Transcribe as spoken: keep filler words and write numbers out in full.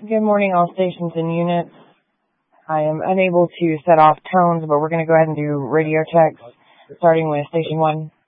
Good morning, all stations and units. I am unable to set off tones, but we're going to go ahead and do radio checks, starting with Station one.